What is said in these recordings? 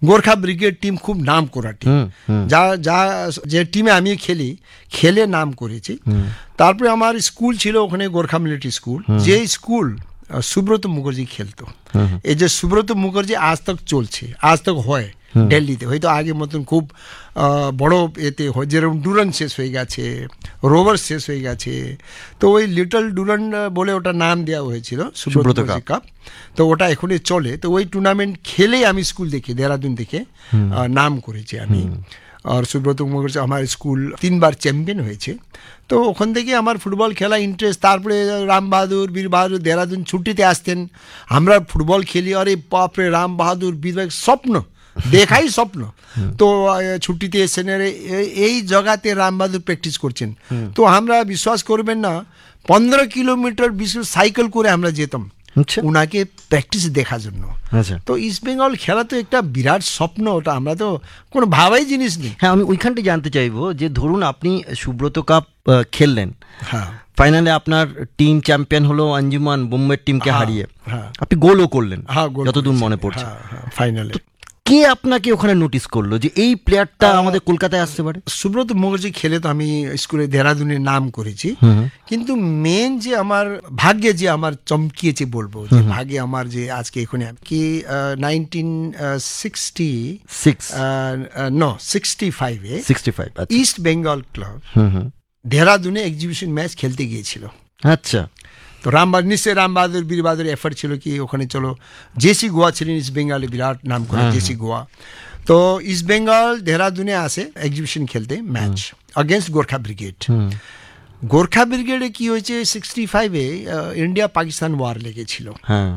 Gorkha brigade team খুব নাম করা টিম, যে টিমে আমি খেলে নাম করেছি। তারপরে আমার স্কুল ছিল ওখানে, গোর্খা মিলিটারি স্কুল, যে স্কুল সুব্রত মুখার্জি খেলতো। এই যে সুব্রত মুখার্জি আজ তক চলছে, আজ তক হয় দিল্লিতে, হয়তো আগের মতন খুব বড় এতে হয়, যেরকম ডুরান্ড শেষ হয়ে গেছে, রোভার শেষ হয়ে গেছে, তো ওই লিটল ডুরান্ড বলে ওটা নাম দেওয়া হয়েছিল সুব্রত কাপ। তো ওটা এখনই চলে। তো ওই টুর্নামেন্ট খেলেই আমি স্কুল দেখে, দেহরাদুন দেখে নাম করেছি আমি। আর সুব্রত মুখার্জি আমার স্কুল 3 বার চ্যাম্পিয়ন হয়েছে। তো ওখান থেকে আমার ফুটবল খেলা ইন্টারেস্ট। তারপরে রাম বাহাদুর, বীর বাহাদুর দেহরাদুন ছুটিতে আসতেন, আমরা ফুটবল খেলি, আরে বাপরে রাম বাহাদুর, বীর স্বপ্ন দেখাই স্বপ্ন। তো ছুটিতে এসেছেন, এই জায়গাতে রাম বাহাদুর প্র্যাকটিস করছেন। তো আমরা বিশ্বাস করবেন না, 15 কিলোমিটার সাইকেল করে আমরা যেতাম উনাকে প্র্যাকটিস দেখার জন্য। তো ইস্ট বেঙ্গল খেলা তো একটা বিরাট স্বপ্ন, ওটা আমরা তো কোনো ভাবাই জিনিস নেই। হ্যাঁ, আমি ওইখানটা জানতে চাইবো যে ধরুন আপনি সুব্রত কাপ খেললেন, হ্যাঁ, ফাইনালে আপনার টিম চ্যাম্পিয়ন হলো আঞ্জুমান বোম্বের টিমকে হারিয়ে, আপনি গোলও করলেন যতদূর মনে পড়ছে ফাইনালে। কে আপনাকে ওখানে নোটিস করলো যে এই প্লেয়ারটা আমাদের কলকাতায় আসতে পারে? সুব্রত মুখার্জি খেলে তো আমি স্কুলে দেহরাদুনে নাম করেছি, কিন্তু মেন যে আমার ভাগ্যে যে আমার চমকিয়েছে বলবো, যে ভাগ্যে আমার যে আজকে এখানে কি 1965 east Bengal club দেহরাদুনে exhibition match খেলতে গিয়েছিল। আচ্ছা, তো নিশ্চয় রাম বাহাদুর, বীর বাহাদুর এফার্ট ছিল কি ওখানে চলো। জেসি গোয়া ছিলেন ইস্ট বেঙ্গলে, বিরাট নাম করে জেসি গোয়া। তো ইস্ট বেঙ্গল দেহরাদুনে আসে এক্সিবিশন খেলতে match against Gorkha brigade. Gorkha ব্রিগেডে কি হয়েছে, 65-এ ইন্ডিয়া পাকিস্তান ওয়ার লেগেছিল।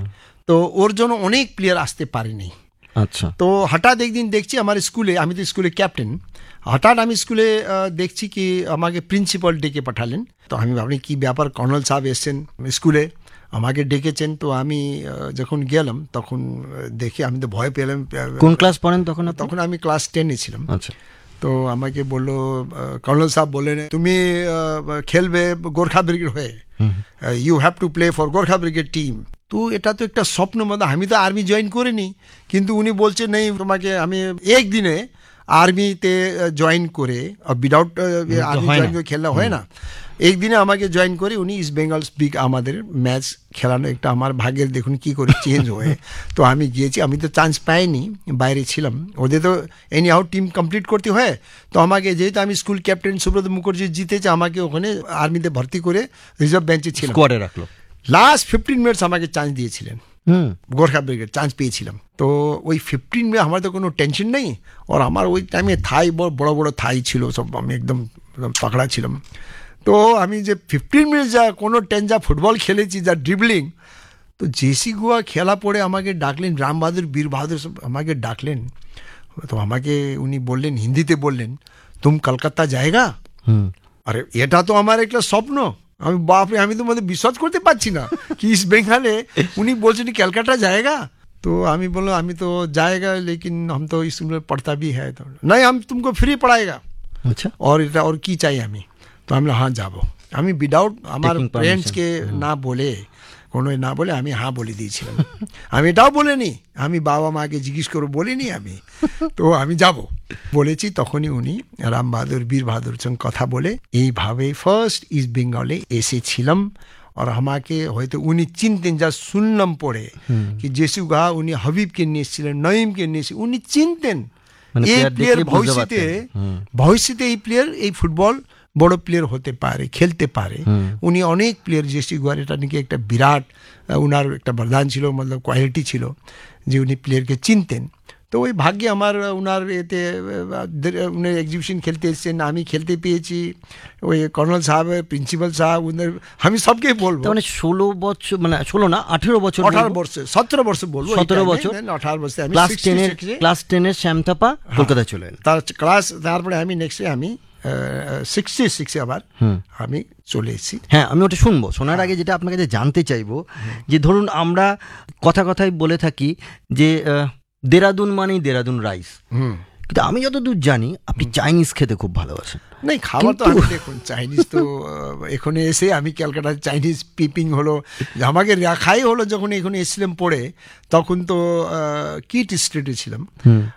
তো ওর জন্য অনেক প্লেয়ার আসতে পারেনি। আচ্ছা, তো হঠাৎ একদিন দেখছি আমার স্কুলে, আমি তো স্কুলে ক্যাপ্টেন, হঠাৎ আমি স্কুলে দেখছি কি আমাকে প্রিন্সিপাল ডেকে পাঠালেন। তো আমি ভাবলাম কি ব্যাপার, কর্নেল সাহেব এসছেন স্কুলে, আমাকে ডেকেছেন। তো আমি যখন গেলাম তখন দেখে আমি তো ভয় পেলাম। কোন ক্লাস পড়েন তখন? তখন আমি ক্লাস 10-এ ছিলাম। আচ্ছা। তো আমাকে বললো, কর্নেল সাহেব বললেন তুমি খেলবে গোর্খা ব্রিগেড হয়ে, you have to play for Gorkha brigade team. তো এটা তো একটা স্বপ্ন মতো, আমি তো আর্মি জয়েন করিনি, কিন্তু উনি বলছেন নেই তোমাকে, আমি একদিনে আর্মিতে জয়েন করে, উইদাউট আর্মি জয়েন করে খেলা হয় না, একদিনে আমাকে জয়েন করে উনি ইস্ট বেঙ্গল স্পিক আমাদের ম্যাচ খেলানো, একটা আমার ভাগ্যের দেখুন কি করে চেঞ্জ হয়ে। তো আমি গিয়েছি, আমি তো চান্স পাইনি, বাইরে ছিলাম, ওদের তো এনি হাউ টিম কমপ্লিট করতে হয়। তো আমাকে যেহেতু আমি স্কুল ক্যাপ্টেন সুব্রত মুখার্জি জিতেছে, আমাকে ওখানে আর্মিতে ভর্তি করে রিজার্ভ বেঞ্চে ছিল, স্কোয়াডে রাখলো। লাস্ট 15 মিনিটস আমাকে চান্স দিয়েছিলেন, গোর্খা ব্রিগেড চান্স পেয়েছিলাম। তো ওই 15 মিনিট আমার তো কোনো টেনশন নেই, আর আমার ওই টাইমে থাই বড় বড় থাই ছিল সব, আমি একদম পাকড়া ছিলাম। তো আমি যে 15 মিনিট যা কোনো যা ফুটবল খেলেছি, যা ড্রিবলিং। তো জেসি গোয়া খেলা পরে আমাকে ডাকলেন, রাম বাহাদুর, বীর বাহাদুর সব আমাকে ডাকলেন। তো আমাকে উনি বললেন, হিন্দিতে বললেন, তুম কলকাতা জায়গা। আরে এটা তো আমার একটা স্বপ্ন, আমি বাপরে, আমি তো মধ্যে বিশ্বাস করতে পারছি না কি ইস্ট বেঙ্গলে উনি বলছেন ক্যালকাটা জায়গা। तो আমি বললাম আমি তো जाएगा लेकिन हम तो स्कूल में पढ़ता भी है तो नहीं हम तुमको फ्री पढ़ाएगा अच्छा और এটা और কি চাই আমি তো আমি হ্যাঁ যাব আমি উইদাউট আমার ফ্রেন্ডস কে না বলে কোনো না বলে আমি হ্যাঁ বলে দিয়েছিলাম আমি এটাও বলিনি আমি বাবা মাকে জিজ্ঞেস করে বলিনি আমি তো আমি যাব বলেছি তখনই উনি রাম বাহাদুর বীর বাহাদুর সঙ্গে কথা বলে এইভাবে ফার্স্ট ইস্ট বেঙ্গলে এসেছিলাম और हमारे হয়তো উনি চিনতেন যা শুনলাম পড়ে कि जेसु गा উনি হাবিবকে নিয়েছিলেন নঈমকে নিয়েছিলেন উনি চিনতেন এই প্লেয়ার ভবিষ্যতে এই প্লেয়ার এই ফুটবল বড় প্লেয়ার হতে পারে খেলতে পারে উনি অনেক প্লেয়ার जेसु गा এটা নাকি একটা বিরাট উনার একটা বরদান ছিল मतलब কোয়ালিটি ছিল যে উনি প্লেয়ারকে চিনতেন তো ওই ভাগ্যে আমার উনার এতে উনি এক্সিবিশন খেলতে এসেছেন আমি খেলতে পেয়েছি ওই কর্নেল সাহেব প্রিন্সিপাল সাহেব উনার আমি সবকেই বলবো মানে 16 বছর মানে 16 না 18 বছর 18 বছর 17 বছর বলবো 17 বছর 18 বছর আমি ক্লাস 10 এর শ্যামথাপা কলকাতায় চলে এলেন তার ক্লাস তারপরে আমি নেক্সট আমি 66 আবার আমি চলে এসেছি হ্যাঁ আমি ওটা শুনবো শোনার আগে যেটা আপনার কাছে জানতে চাইবো যে ধরুন আমরা কথায় বলে থাকি যে দেরাদুন মানেই দেরাদুন রাইস কিন্তু আমি যতদূর জানি আপনি চাইনিজ খেতে খুব ভালোবাসেন না খাবার তো আমি দেখুন চাইনিজ তো এখানে এসে আমি ক্যালকাটা চাইনিজ পিপিং হলো আমাকে রাখাই হলো যখন এখানে এসেছিলাম পড়ে তখন তো কিট স্ট্রিটে ছিলাম